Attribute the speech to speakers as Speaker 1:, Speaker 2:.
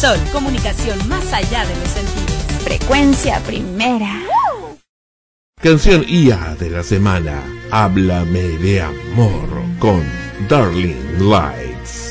Speaker 1: Sol, comunicación más allá de los sentidos.
Speaker 2: Frecuencia primera.
Speaker 3: Canción IA de la semana. Háblame de amor con Darling Lights.